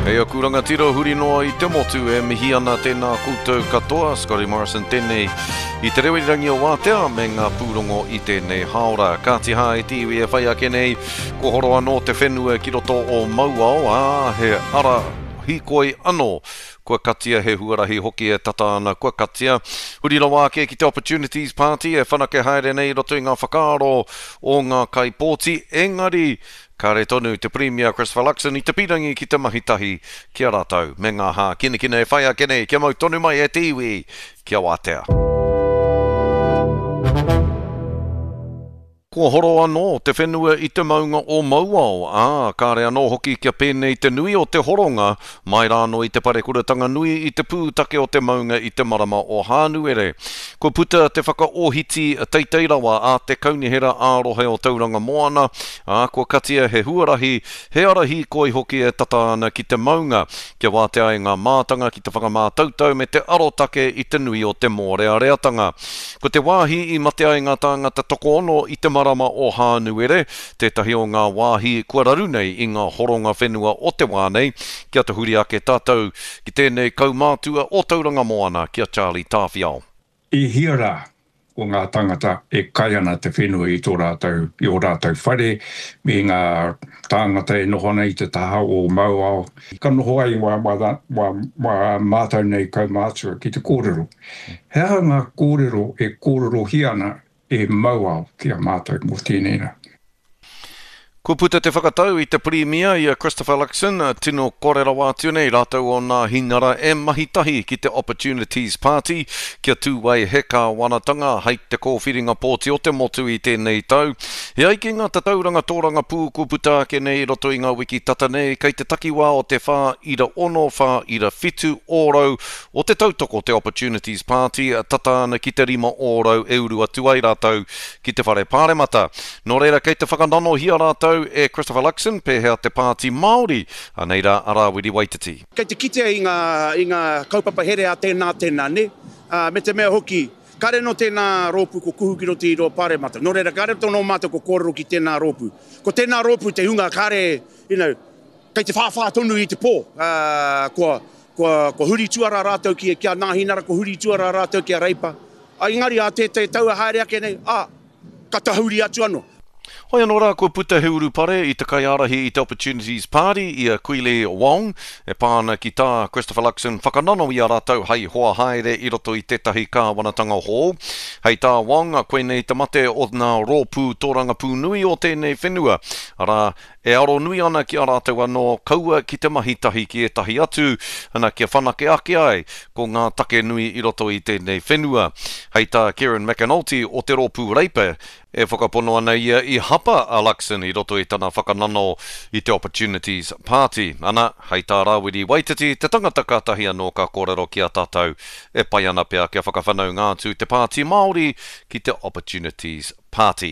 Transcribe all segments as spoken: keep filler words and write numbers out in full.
Hei o kuranga tiro huri noa I te motu e mihi ana tēnā koutou katoa, Scotty Morrison tēnei I te rewirangi o wātea me ngā pūrongo I tēnei haora. Ka tiha e tiwi e whai ake nei, ko horo anō te whenua ki roto o Mauao, ā, he ara hikoi anō. Kua katia he huarahi hoki e tata ana kua katia. Huri rawa ake ki te Opportunities Party e whanake haere nei roto I ngā whakaaro o ngā kaipōti. Engari, ka re tonu te Premier Christopher Luxon I te pirangi ki te mahitahi kia rātou. Me ngā hā kina kina e whai ake nei, kia mau tonu mai e tiwi, kia wātea. Ko horo anō te whenua I te maunga o Mauao, ā, ka re anō hoki kia pēnei te nui o te horonga, mai rāno I te parekuratanga nui I te pūtake o te maunga I te marama o Hānuere. Ko puta te whakaohiti teiteirawa a te kaunihera ārohe o tauranga moana, ā, ko katia he huarahi, he arahi koi hoki e tata ana ki te maunga, kia wātea I ngā mātanga ki te whakamātautau me te arotake I te nui o te mōreareatanga. Ko te wāhi I matea I ngā tāngata toko ono I te marama o Hānuere, tētahi o ngā wāhi kua raru nei I ngā horonga whenua o te wānei, kia te huri ake tātou ki tēnei kaumātua o tauranga moana, kia Charlie Tāwhiao. I hiara o ngā tangata e kai ana te whenua I tō rātou, I o rātou whare, me ngā tāngata e nohona I te taha o Mauao. Ka noho ai wa, wa, wa, wa mātou nei kaumātua ki te kōrero. Hea ngā kōrero e kōrero hiana e Mauao kia mātou mō tēnei na. Ko puta te whakatau I te Premier I a Christopher Luxon, tino korera wātiu nei rātou o ngā hinara e mahitahi ki te Opportunities Party, kia tūwai heka wanatanga hei te kōwhiringa pōti o te motu I tēnei tau. He aiki ngā te tauranga tōranga pū ko puta ake nei roto I ngā wiki tata nei, kei te takiwā o te whā ira ono, whā ira whitu ōrau o te tautoko te Opportunities Party, tata ana ki te rima ōrau e urua tuai rātou ki te whare pāremata. Nō reira kei te whakanano hia rātou e Christopher Luxon, pēhea te pāti Māori, aneira Arawiri Waititi. Kei te kite I ngā, I ngā kaupapa here a tēnā tēnā ne, uh, me te mea hoki, kare no tēnā rōpu ko kuhu ki roti I ro pāremata. Nō reira, kare tono mātou ko kōrero ki tēnā rōpu. Ko tēnā rōpu te hunga kare, you know, kei te whāwhā tonu I te pō, uh, ko, ko, ko huri tuara rātou ki e kia nāhinara, ko huri tuara rātou ki a reipa. A ingari a te te taua haere ake nei, a, ka tahuri atu anō. Hoi anō rā, kua puta he uru pare I te kaiarahi I te Opportunities Party I a Kuile Wong, e pāna ki tā Christopher Luxon whakanano I a rātou hei hoa haere I roto I tētahi kāwanatanga hō. Hei tā Wong, a koe nei te mate o ngā rōpū tōranga pū nui o tēnei whenua. Ara, e aro nui ana ki a rātou anō kaua ki te mahitahi ki e tahi atu, ana kia whanake ake ai ko ngā take nui I roto I tēnei whenua. Hei tā Kieran McAnulty o te rōpū reipa, e whakapono ana ia I hapa a Luxon I roto I tana whakanano I te Opportunities Party. Ana, hei tā Rawiri Waititi, te tangata kātahi anō ka kōrero ki a tātou, e pai ana pia kia whakawhanau ngātu te pāti Māori ki te Opportunities Party.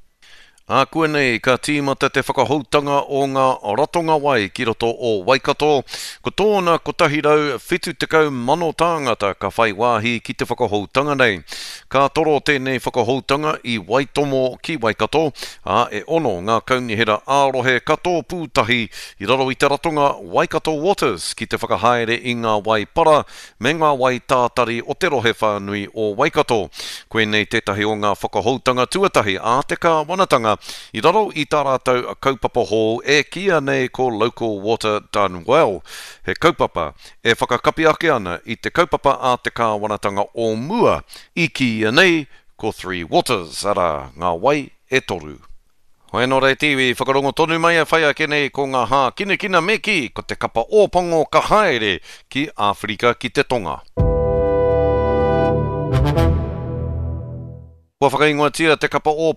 A kua nei, ka tīmata te whakahoutanga o ngā ratonga wai ki roto o Waikato. Ko tōna kotahi rau whitu tekau mano tāngata ka whai wāhi ki te whakahoutanga nei. Ka toro tēnei whakahoutanga I Waitomo ki Waikato, a e ono ngā kaunihera ārohe kato pūtahi I raro I te ratonga Waikato Waters ki te whakahaere I ngā wai para me ngā wai tātari o te rohe whānui o Waikato. Koe nei tētahi o ngā whakahoutanga tuatahi a te kā wanatanga I raro I tā rātou kaupapa hō e kia nei ko Local Water Done Well. He kaupapa e whakakapi ake ana I te kaupapa a te kāwanatanga o mua I kia nei ko Three Waters, ara ngā wai e toru. Hoi anō rei tiwi, whakarongo tonu mai a whai ake nei ko ngā hā kina kina me ki ko te kapa ōpango ka haere ki Āwherika ki te Tonga. Kua whakaingoatia te kapa o